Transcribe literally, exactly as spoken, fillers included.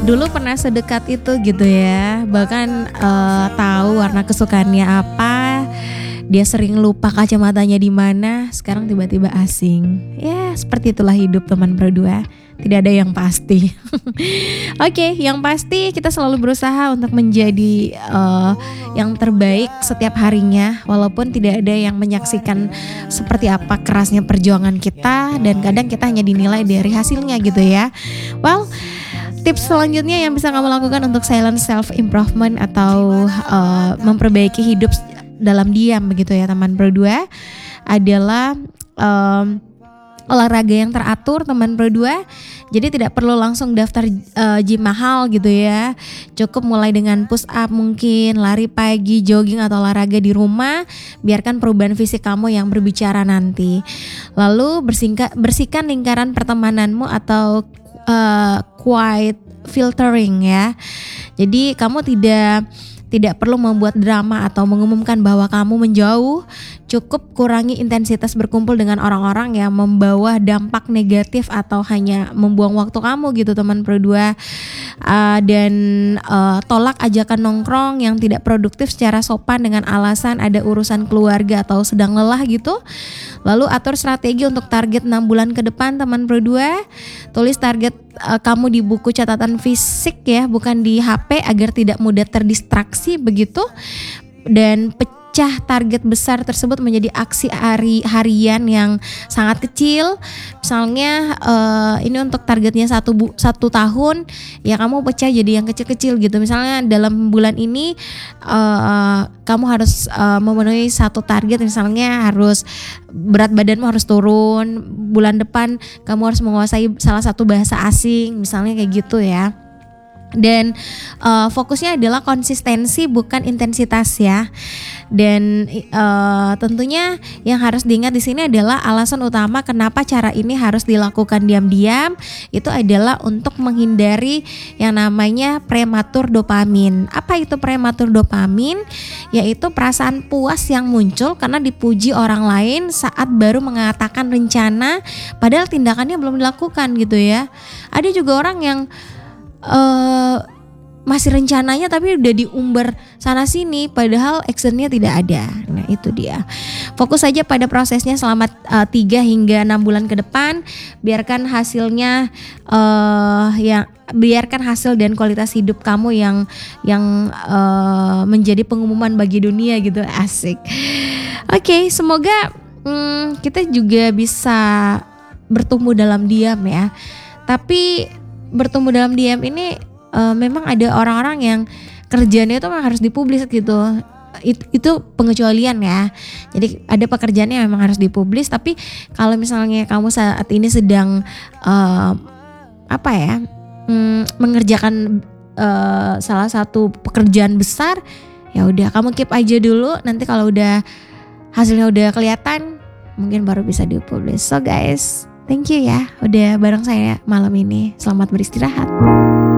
dulu pernah sedekat itu gitu ya. Bahkan uh, tahu warna kesukaannya apa. Dia sering lupa kacamatanya di mana, sekarang tiba-tiba asing. Ya, seperti itulah hidup teman berdua. Tidak ada yang pasti. Oke, okay, yang pasti kita selalu berusaha untuk menjadi uh, yang terbaik setiap harinya, walaupun tidak ada yang menyaksikan seperti apa kerasnya perjuangan kita, dan kadang kita hanya dinilai dari hasilnya gitu ya. Well, tips selanjutnya yang bisa kamu lakukan untuk silent self improvement atau uh, memperbaiki hidup dalam diam begitu ya teman berdua adalah um, olahraga yang teratur teman berdua. Jadi tidak perlu langsung daftar uh, gym mahal gitu ya. Cukup mulai dengan push up mungkin, lari pagi, jogging atau olahraga di rumah. Biarkan perubahan fisik kamu yang berbicara nanti. Lalu bersingka, bersihkan lingkaran pertemananmu atau uh, quiet filtering ya. Jadi kamu tidak Tidak perlu membuat drama atau mengumumkan bahwa kamu menjauh. Cukup kurangi intensitas berkumpul dengan orang-orang yang membawa dampak negatif atau hanya membuang waktu kamu gitu teman berdua. Uh, dan uh, tolak ajakan nongkrong yang tidak produktif secara sopan dengan alasan ada urusan keluarga atau sedang lelah gitu. Lalu atur strategi untuk target enam bulan ke depan teman berdua. Tulis target uh, kamu di buku catatan fisik ya, bukan di H P agar tidak mudah terdistraksi begitu. Dan pecah target besar tersebut menjadi aksi hari harian yang sangat kecil. Misalnya uh, ini untuk targetnya satu bu, satu tahun, ya kamu pecah jadi yang kecil-kecil gitu. Misalnya dalam bulan ini uh, kamu harus uh, memenuhi satu target, misalnya harus berat badanmu harus turun. Bulan depan kamu harus menguasai salah satu bahasa asing, misalnya kayak gitu ya. Dan uh, fokusnya adalah konsistensi bukan intensitas ya. Dan uh, tentunya yang harus diingat di sini adalah alasan utama kenapa cara ini harus dilakukan diam-diam itu adalah untuk menghindari yang namanya prematur dopamin. Apa itu prematur dopamin? Yaitu perasaan puas yang muncul karena dipuji orang lain saat baru mengatakan rencana padahal tindakannya belum dilakukan gitu ya. Ada juga orang yang Uh, masih rencananya tapi udah diumbar sana sini padahal actionnya tidak ada. Nah itu dia. Fokus saja pada prosesnya selama uh, tiga hingga enam bulan ke depan. Biarkan hasilnya uh, yang biarkan hasil dan kualitas hidup kamu yang yang uh, menjadi pengumuman bagi dunia gitu. Asik. Oke, okay, semoga um, kita juga bisa bertumbuh dalam diam ya. Tapi bertumbuh dalam diam ini uh, memang ada orang-orang yang kerjanya itu memang harus dipublis gitu. It, itu pengecualian ya. Jadi ada pekerjaannya yang memang harus dipublis. Tapi kalau misalnya kamu saat ini sedang uh, apa ya mm, mengerjakan uh, salah satu pekerjaan besar, ya udah kamu keep aja dulu. Nanti kalau udah hasilnya udah kelihatan, mungkin baru bisa dipublis. So guys, thank you ya udah bareng saya malam ini. Selamat beristirahat.